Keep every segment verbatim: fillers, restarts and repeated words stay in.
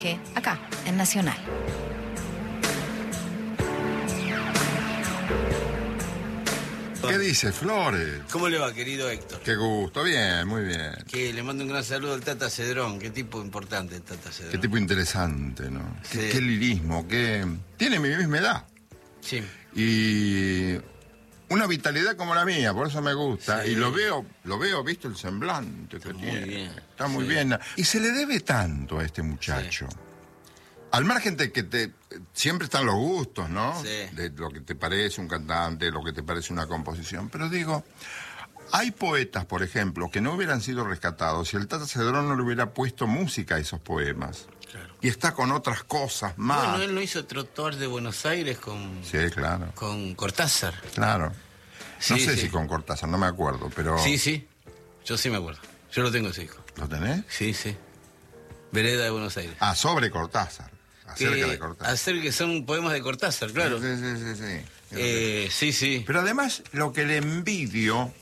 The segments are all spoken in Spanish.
Que acá, en Nacional. ¿Qué dice, Flores? ¿Cómo le va, querido Héctor? Qué gusto, bien, muy bien. Que le mando un gran saludo al Tata Cedrón. Qué tipo importante el Tata Cedrón. Qué tipo interesante, ¿no? Sí. Qué, qué lirismo, qué... Tiene mi misma edad. Sí. Y una vitalidad como la mía, por eso me gusta. Sí. Y lo veo, lo veo, visto el semblante que Está muy tiene. bien. Está muy Sí. bien. Y se le debe tanto a este muchacho. Sí. Al margen de que te, siempre están los gustos, ¿no? Sí. De lo que te parece un cantante, lo que te parece una composición. Pero digo, hay poetas, por ejemplo, que no hubieran sido rescatados si el Tata Cedrón no le hubiera puesto música a esos poemas. Claro. Y está con otras cosas más. Bueno, él no hizo Trotuar de Buenos Aires con, Sí, claro, con Cortázar. claro. No Sí, sé sí. si con Cortázar, no me acuerdo, pero... Sí, sí. Yo sí me acuerdo. Yo lo tengo ese hijo. ¿Lo tenés? Sí, sí. Vereda de Buenos Aires. Ah, sobre Cortázar. Acerca Que de Cortázar. Hacer que son poemas de Cortázar, claro. Sí, sí, sí, sí. Eh, sí, sí. Pero además, lo que le envidio,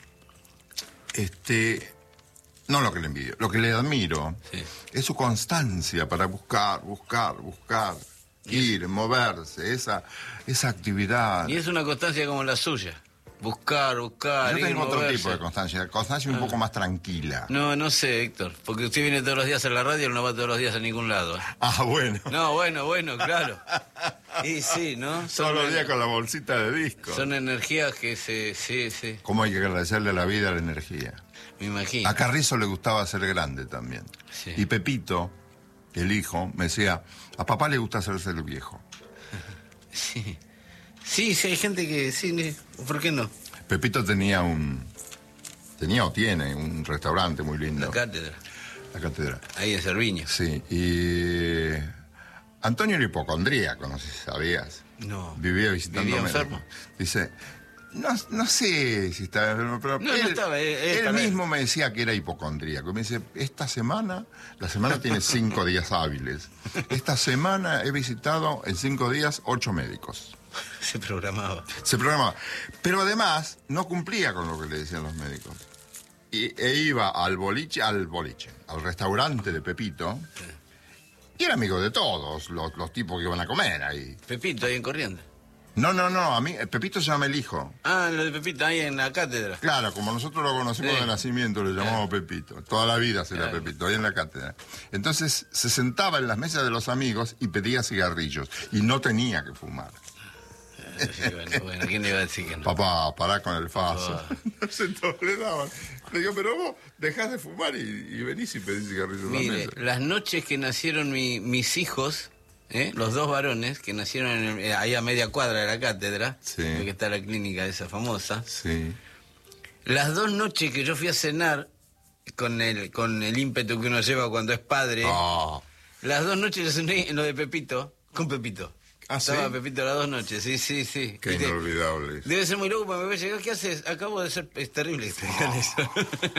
este, no lo que le envidio, lo que le admiro, Sí. es su constancia para buscar, buscar, buscar, ir, moverse, esa, esa actividad. Y es una constancia como la suya. Buscar, buscar, Yo ir, tengo otro moverse. tipo de constancia, constancia un Ah. poco más tranquila. No, no sé, Héctor. Porque usted viene todos los días a la radio y no va todos los días a ningún lado. ¿eh? Ah, bueno. No, bueno, bueno, claro. Y sí, ¿no? Todos los en- días con la bolsita de disco. Son energías que se... Sí, sí, ¿Cómo hay que agradecerle a la vida la energía? me imagino. A Carrizo le gustaba ser grande también. Sí. Y Pepito, el hijo, me decía, a papá le gusta hacerse el viejo. Sí. Sí, sí, hay gente que... Sí, ne- ¿por qué no? Pepito tenía un... Tenía o tiene un restaurante muy lindo. La cátedra. La catedral. Ahí en Cerviño. Sí, y... Antonio era hipocondríaco, no sé si sabías. No. Vivía visitando ¿Vivía médicos. enfermo? Dice, no, no sé si estaba enfermo, pero No, no él, estaba, él- él él para él. mismo me decía que era hipocondríaco. Me dice, esta semana, la semana tiene cinco días hábiles. Esta semana he visitado en cinco días ocho médicos. Se programaba. Se programaba. Pero además no cumplía con lo que le decían los médicos. Y, e iba al boliche, al boliche, al restaurante de Pepito, y era amigo de todos los, los tipos que iban a comer ahí. Pepito, ahí en Corrientes. No, no, no, a mí, eh, Pepito se llama el hijo. Ah, lo de Pepito, ahí en la cátedra. Claro, como nosotros lo conocimos Sí. de nacimiento, le llamamos Pepito. Toda la vida será Claro. Pepito, ahí en la cátedra. Entonces se sentaba en las mesas de los amigos y pedía cigarrillos. Y no tenía que fumar. Sí, bueno, bueno, ¿quién le iba a decir que no? Papá, pará con el faso. Ah. No se toleraban. Le digo, pero vos dejás de fumar y, y venís y pedís cigarrillos en la Mire, mesa. las noches que nacieron mi- mis hijos, ¿eh? Los dos varones, que nacieron en el- eh, ahí a media cuadra de la cátedra, Sí. que está la clínica esa famosa, Sí. las dos noches que yo fui a cenar, con el, con el ímpetu que uno lleva cuando es padre, Ah, las dos noches lo cené en lo de Pepito, con Pepito. ¿Ah, Estaba sí? Pepito las dos noches, sí, sí, sí. qué ¿Viste? inolvidable. Debe ser muy loco para me llegar. ¿Qué haces? Acabo de ser... Es terrible que te digan eso.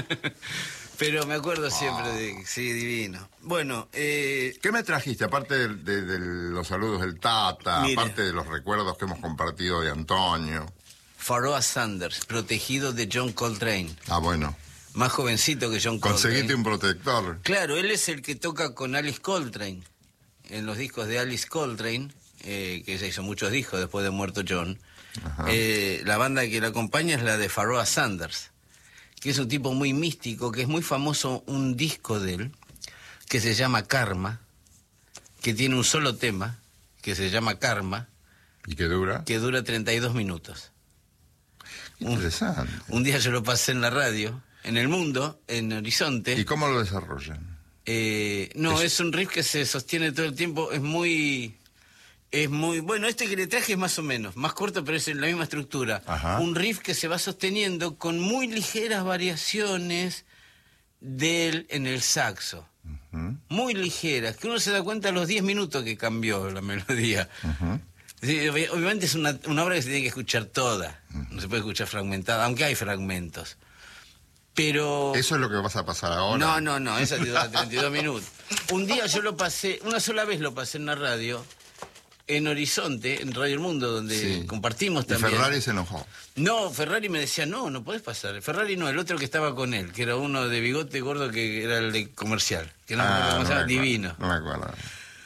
Pero me acuerdo siempre de... Sí, divino. Bueno, eh... ¿Qué me trajiste? Aparte de, de- de los saludos del Tata, Mire. aparte de los recuerdos que hemos compartido de Antonio. Pharoah Sanders, protegido de John Coltrane. Ah, bueno. Más jovencito que John Coltrane. Conseguiste un protector. Claro, él es el que toca con Alice Coltrane. En los discos de Alice Coltrane, eh, que ella hizo muchos discos después de muerto John. Ajá. Eh, la banda que la acompaña es la de Pharoah Sanders, que es un tipo muy místico, que es muy famoso un disco de él, que se llama Karma, que tiene un solo tema, que se llama Karma, ¿Y qué dura? que dura treinta y dos minutos. Un, Interesante. un día yo lo pasé en la radio, en El Mundo, en Horizonte. ¿Y cómo lo desarrollan? Eh, no, Es- es un riff que se sostiene todo el tiempo, es muy... Es muy... Bueno, este que le traje es más o menos, más corto, pero es en la misma estructura. Ajá. Un riff que se va sosteniendo con muy ligeras variaciones de él en el saxo. ¿Mm? Muy ligeras, que uno se da cuenta a los diez minutos que cambió la melodía. Ujú. Sí, obvi- obviamente es una, una obra que se tiene que escuchar toda, no se puede escuchar fragmentada, aunque hay fragmentos. Pero... ¿Eso es lo que vas a pasar ahora? No, no, no, esa te dura treinta y dos minutos. Un día yo lo pasé, una sola vez lo pasé en la radio, en Horizonte, en Radio El Mundo, donde Sí. compartimos Y también. Ferrari se enojó. No, Ferrari me decía, no, no podés pasar. Ferrari no, el otro que estaba con él, que era uno de bigote gordo que era el de comercial, que no me acuerdo Ah, cómo no se me llama, acuerdo, divino. No me acuerdo.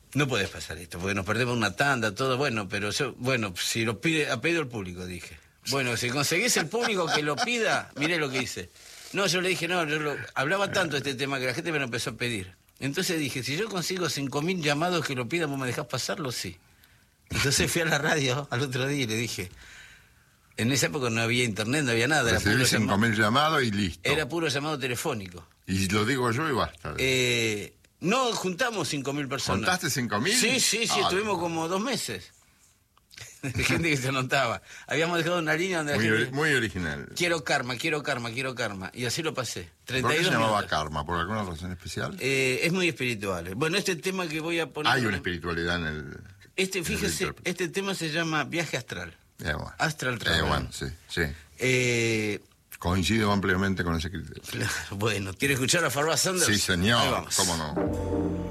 no podés pasar esto, porque nos perdemos una tanda, todo, bueno, pero yo, bueno, si lo pide, ha pedido el público, dije. Bueno, si conseguís el público que lo pida, miré lo que hice. No, yo le dije, no, yo lo, hablaba tanto de este tema que la gente me lo empezó a pedir. Entonces dije, si yo consigo cinco mil llamados que lo pidan, ¿vos me dejás pasarlo? Sí. Entonces fui a la radio al otro día y le dije, en esa época no había internet, no había nada. Recibí cinco mil llamados y listo. Era puro llamado telefónico. Y lo digo yo y basta. Eh... No, juntamos cinco mil personas. ¿Contaste cinco mil? Sí, sí, sí, ah, estuvimos no. como dos meses. De gente que se anotaba. Habíamos dejado una línea donde muy, la gente... muy original. Quiero karma, quiero karma, quiero karma. Y así lo pasé. treinta y dos ¿Por qué se llamaba minutos. karma? ¿Por alguna razón especial? Eh, es muy espiritual. Bueno, este tema que voy a poner... Hay una espiritualidad en el... Este, fíjese, el este tema se llama Viaje Astral. Eh, bueno. Astral Travel. Eh, bueno, sí, sí. Eh... Coincido ampliamente con ese criterio. Bueno, ¿quiere escuchar a Pharoah Sanders? Sí, señor. Ahí vamos. ¿Cómo no?